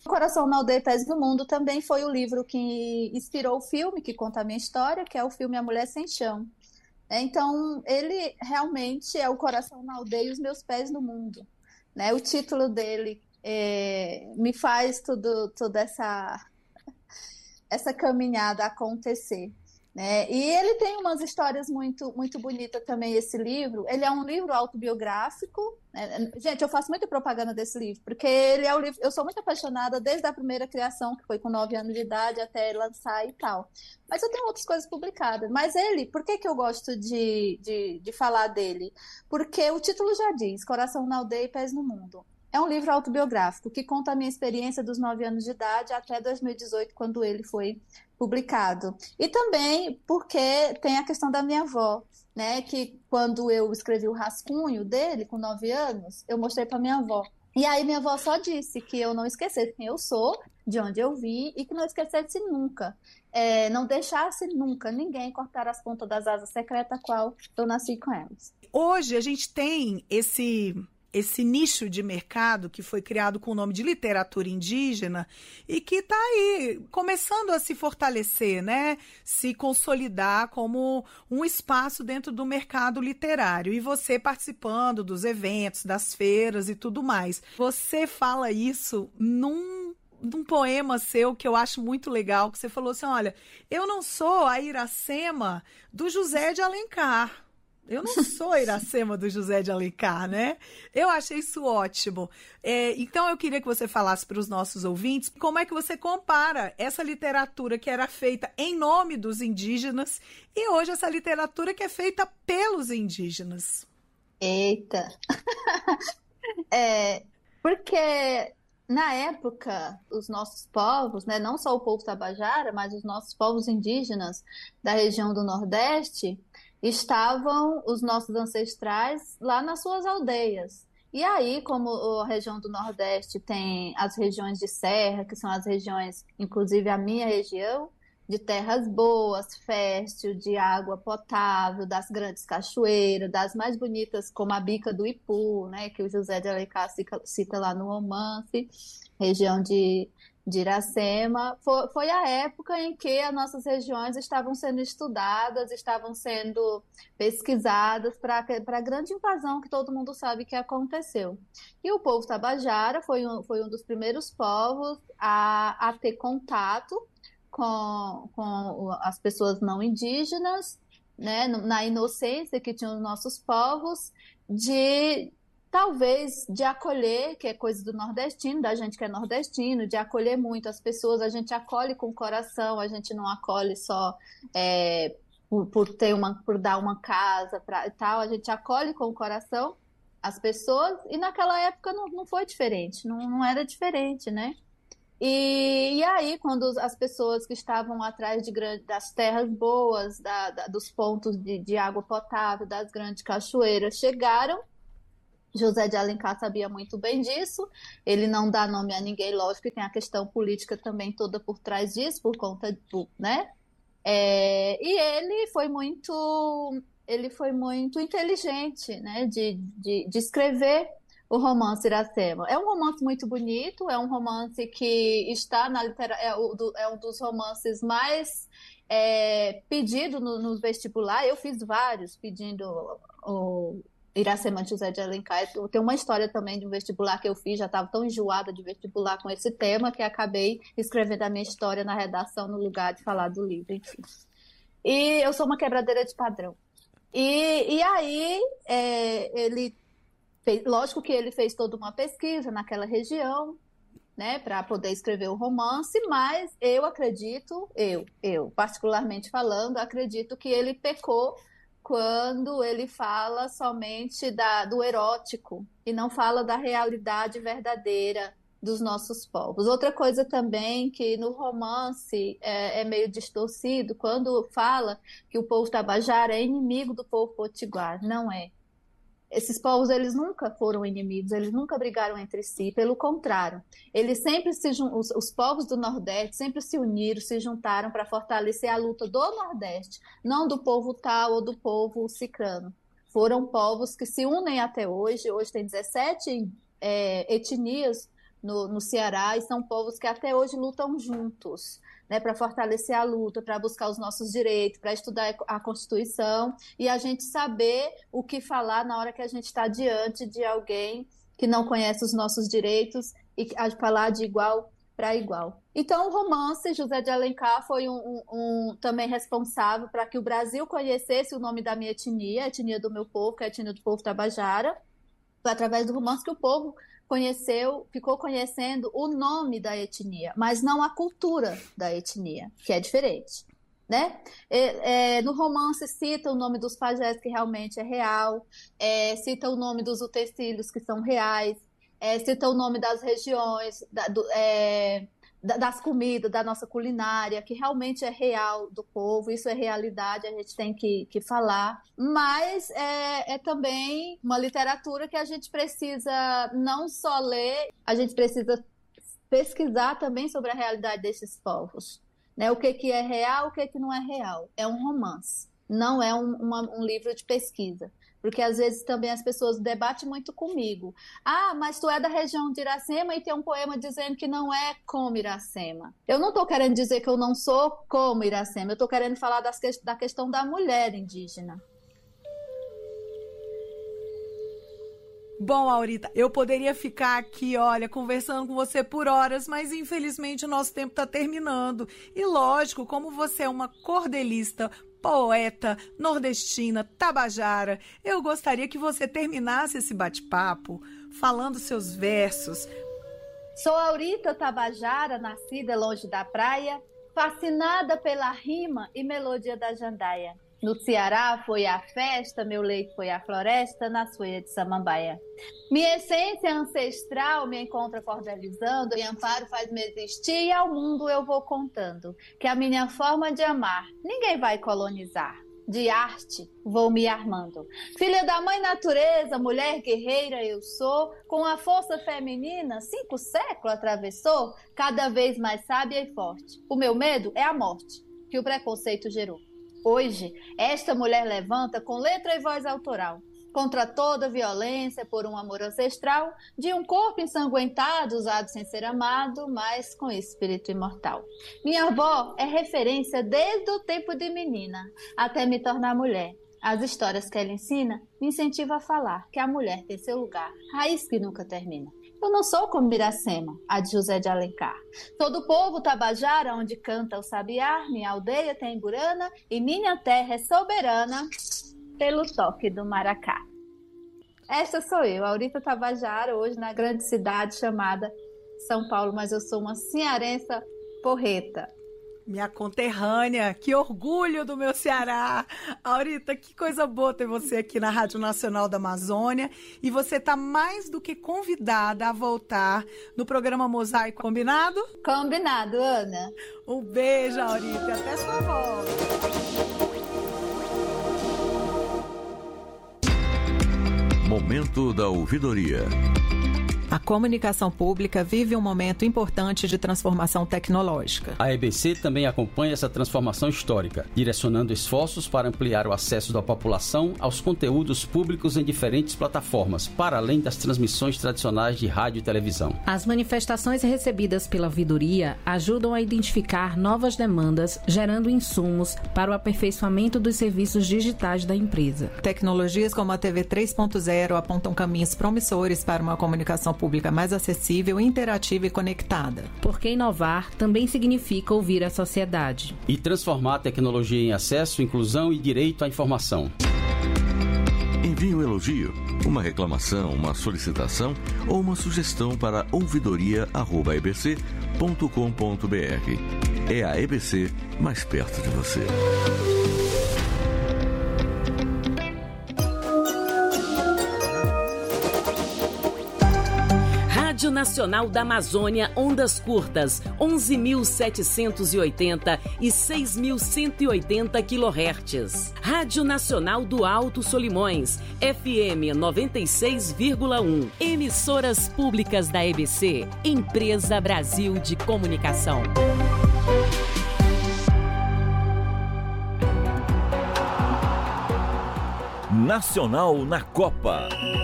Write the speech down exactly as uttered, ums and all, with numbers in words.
Coração na Aldeia e Pés no Mundo também foi o livro que inspirou o filme, que conta a minha história, que é o filme A Mulher Sem Chão. Então, ele realmente é o coração na aldeia e os meus pés no mundo, né? O título dele é, me faz tudo, toda essa, essa caminhada acontecer, né? E ele tem umas histórias muito, muito bonitas também, esse livro. Ele é um livro autobiográfico, né? Gente, eu faço muita propaganda desse livro, porque ele é o livro... Eu sou muito apaixonada desde a primeira criação, que foi com nove anos de idade, até lançar e tal. Mas eu tenho outras coisas publicadas. Mas ele, por que que eu gosto de, de, de falar dele? Porque o título já diz, Coração na Aldeia e Pés no Mundo. É um livro autobiográfico que conta a minha experiência dos nove anos de idade até dois mil e dezoito, quando ele foi publicado. E também porque tem a questão da minha avó, né? Que quando eu escrevi o rascunho dele, com nove anos, eu mostrei para minha avó. E aí minha avó só disse que eu não esquecesse quem eu sou, de onde eu vim, e que não esquecesse nunca, é, não deixasse nunca ninguém cortar as pontas das asas secretas, qual eu nasci com elas. Hoje a gente tem esse... esse nicho de mercado que foi criado com o nome de literatura indígena e que está aí começando a se fortalecer, né? Se consolidar como um espaço dentro do mercado literário. E você participando dos eventos, das feiras e tudo mais. Você fala isso num, num poema seu que eu acho muito legal, que você falou assim, olha, eu não sou a Iracema do José de Alencar. Eu não sou a Iracema do José de Alencar, né? Eu achei isso ótimo. É, então, eu queria que você falasse para os nossos ouvintes como é que você compara essa literatura que era feita em nome dos indígenas e hoje essa literatura que é feita pelos indígenas. Eita! é, porque na época, os nossos povos, né, não só o povo tabajara, mas os nossos povos indígenas da região do Nordeste, estavam os nossos ancestrais lá nas suas aldeias. E aí, como a região do Nordeste tem as regiões de serra, que são as regiões, inclusive a minha região, de terras boas, fértil, de água potável, das grandes cachoeiras, das mais bonitas, como a Bica do Ipu, né, que o José de Alencar cita lá no romance, região de de Iracema, foi, foi a época em que as nossas regiões estavam sendo estudadas, estavam sendo pesquisadas para a grande invasão que todo mundo sabe que aconteceu. E o povo tabajara foi um, foi um dos primeiros povos a, a ter contato com, com as pessoas não indígenas, né, na inocência que tinham os nossos povos, de... talvez de acolher, que é coisa do nordestino, da gente que é nordestino, de acolher muito as pessoas, a gente acolhe com o coração, a gente não acolhe só é, por, por, ter uma, por dar uma casa pra, e tal, a gente acolhe com o coração as pessoas, e naquela época não, não foi diferente, não, não era diferente, né? E, e aí, quando as pessoas que estavam atrás de grandes, das terras boas, da, da, dos pontos de, de água potável, das grandes cachoeiras, chegaram, José de Alencar sabia muito bem disso, ele não dá nome a ninguém, lógico que tem a questão política também toda por trás disso, por conta do, né? É, e ele foi muito, ele foi muito inteligente, né? De, de, de escrever o romance Iracema. É um romance muito bonito, é um romance que está na literatura, é, é um dos romances mais é, pedido no, no vestibular. Eu fiz vários pedindo o Iracema de José de Alencar. Eu tenho uma história também de um vestibular que eu fiz, já estava tão enjoada de vestibular com esse tema que acabei escrevendo a minha história na redação no lugar de falar do livro, enfim. E eu sou uma quebradeira de padrão. E, e aí, é, ele fez, lógico que ele fez toda uma pesquisa naquela região, né, para poder escrever o romance, mas eu acredito, eu, eu particularmente falando, acredito que ele pecou quando ele fala somente da, do erótico e não fala da realidade verdadeira dos nossos povos. Outra coisa também que no romance é, é meio distorcido, quando fala que o povo tabajara é inimigo do povo potiguar. Não é. Esses povos, eles nunca foram inimigos, eles nunca brigaram entre si, pelo contrário, eles sempre se os, os povos do Nordeste sempre se uniram, se juntaram para fortalecer a luta do Nordeste, não do povo tal ou do povo cicrano. Foram povos que se unem até hoje, hoje tem dezessete é, etnias no, no Ceará, e são povos que até hoje lutam juntos, né, para fortalecer a luta, para buscar os nossos direitos, para estudar a Constituição e a gente saber o que falar na hora que a gente está diante de alguém que não conhece os nossos direitos e a falar de igual para igual. Então, o romance José de Alencar foi um, um, um também responsável para que o Brasil conhecesse o nome da minha etnia, a etnia do meu povo, que é a etnia do povo tabajara. Foi através do romance que o povo conheceu, ficou conhecendo o nome da etnia, mas não a cultura da etnia, que é diferente, né? É, é, no romance cita o nome dos pajés, que realmente é real, é, cita o nome dos utensílios, que são reais, é, cita o nome das regiões, da, do, é, das comidas, da nossa culinária, que realmente é real do povo, isso é realidade, a gente tem que, que falar, mas é, é também uma literatura que a gente precisa não só ler, a gente precisa pesquisar também sobre a realidade desses povos, né? O que, que é real, o que, que não é real. É um romance, não é um, uma, um livro de pesquisa. Porque às vezes também as pessoas debatem muito comigo. Ah, mas tu é da região de Iracema e tem um poema dizendo que não é como Iracema. Eu não estou querendo dizer que eu não sou como Iracema, eu estou querendo falar das que... da questão da mulher indígena. Bom, Aurita, eu poderia ficar aqui, olha, conversando com você por horas, mas infelizmente o nosso tempo está terminando. E lógico, como você é uma cordelista, poeta, nordestina, tabajara, eu gostaria que você terminasse esse bate-papo falando seus versos. Sou Aurita Tabajara, nascida longe da praia, fascinada pela rima e melodia da jandaia. No Ceará foi a festa, meu leito foi a floresta, na soia de Samambaia. Minha essência ancestral me encontra cordelizando, e amparo faz-me existir, e ao mundo eu vou contando que a minha forma de amar ninguém vai colonizar. De arte vou me armando. Filha da mãe natureza, mulher guerreira eu sou, com a força feminina, cinco séculos atravessou, cada vez mais sábia e forte. O meu medo é a morte, que o preconceito gerou. Hoje, esta mulher levanta com letra e voz autoral, contra toda violência por um amor ancestral, de um corpo ensanguentado, usado sem ser amado, mas com espírito imortal. Minha avó é referência desde o tempo de menina, até me tornar mulher. As histórias que ela ensina me incentivam a falar que a mulher tem seu lugar, raiz que nunca termina. Eu não sou como Iracema, a de José de Alencar. Sou do povo tabajara, onde canta o sabiá, minha aldeia tem burana e minha terra é soberana pelo toque do maracá. Esta sou eu, Aurita Tabajara, hoje na grande cidade chamada São Paulo, mas eu sou uma cearense porreta. Minha conterrânea, que orgulho do meu Ceará. Aurita, que coisa boa ter você aqui na Rádio Nacional da Amazônia. E você está mais do que convidada a voltar no programa Mosaico, combinado? Combinado, Ana. Um beijo, Aurita, até sua volta. Momento da ouvidoria. A comunicação pública vive um momento importante de transformação tecnológica. A E B C também acompanha essa transformação histórica, direcionando esforços para ampliar o acesso da população aos conteúdos públicos em diferentes plataformas, para além das transmissões tradicionais de rádio e televisão. As manifestações recebidas pela ouvidoria ajudam a identificar novas demandas, gerando insumos para o aperfeiçoamento dos serviços digitais da empresa. Tecnologias como a T V três ponto zero apontam caminhos promissores para uma comunicação pública mais acessível, interativa e conectada. Porque inovar também significa ouvir a sociedade. E transformar a tecnologia em acesso, inclusão e direito à informação. Envie um elogio, uma reclamação, uma solicitação ou uma sugestão para ouvidoria arroba e b c ponto com ponto b r. É a E B C mais perto de você. Rádio Nacional da Amazônia, ondas curtas, onze mil setecentos e oitenta e seis mil cento e oitenta quilohertz. Rádio Nacional do Alto Solimões, F M noventa e seis vírgula um. Emissoras públicas da E B C, Empresa Brasil de Comunicação. Nacional na Copa.